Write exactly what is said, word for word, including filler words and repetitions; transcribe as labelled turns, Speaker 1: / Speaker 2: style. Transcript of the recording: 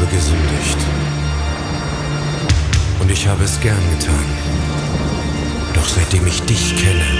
Speaker 1: gesündigt. Und ich habe es gern getan. Doch seitdem ich dich kenne,